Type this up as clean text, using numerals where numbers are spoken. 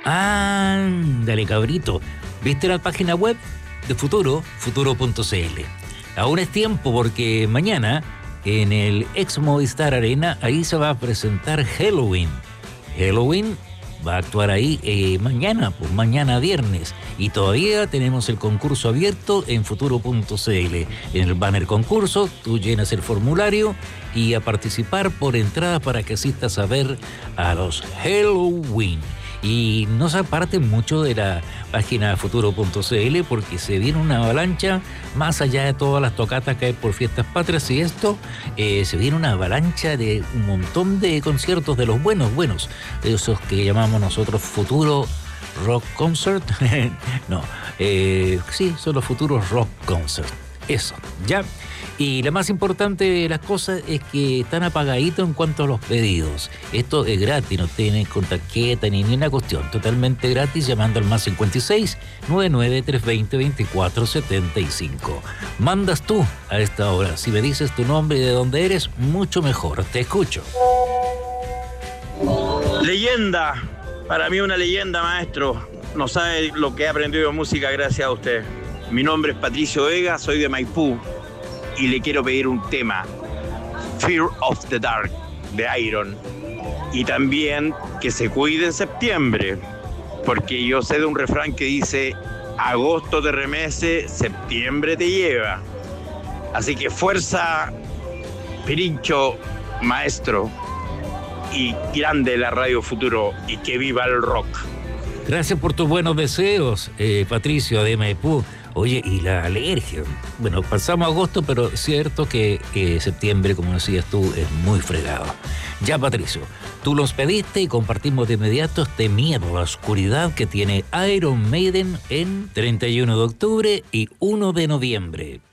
Ándale, cabrito. ¿Viste la página web de Futuro? Futuro.cl. Aún es tiempo porque mañana en el ex Movistar Arena ahí se va a presentar Helloween. Helloween va a actuar ahí mañana, pues mañana viernes. Y todavía tenemos el concurso abierto en Futuro.cl. En el banner concurso, tú llenas el formulario y a participar por entrada para que asistas a ver a los Helloween. Y no se aparten mucho de la página Futuro.cl porque se viene una avalancha, más allá de todas las tocatas que hay por Fiestas Patrias y esto, se viene una avalancha de un montón de conciertos de los buenos, de esos que llamamos nosotros Futuro Rock Concert. No, sí, son los Futuros Rock Concert. Eso, ya. Y la más importante de las cosas es que están apagaditos en cuanto a los pedidos. Esto es gratis, no tienen con tarjeta ni una cuestión. Totalmente gratis llamando al más 56 99 320 24 75. Mandas tú a esta hora. Si me dices tu nombre y de dónde eres, mucho mejor. Te escucho. Leyenda. Para mí una leyenda, maestro. No sabe lo que he aprendido de música gracias a usted. Mi nombre es Patricio Vega, soy de Maipú. Y le quiero pedir un tema, Fear of the Dark, de Iron. Y también que se cuide en septiembre, porque yo sé de un refrán que dice, agosto te remece, septiembre te lleva. Así que fuerza, Pirincho, maestro, y grande la Radio Futuro, y que viva el rock. Gracias por tus buenos deseos, Patricio de Maipú. Oye, y la alergia. Bueno, pasamos agosto, pero es cierto que septiembre, como decías tú, es muy fregado. Ya, Patricio, tú los pediste y compartimos de inmediato este miedo a la oscuridad que tiene Iron Maiden en 31 de octubre y 1 de noviembre.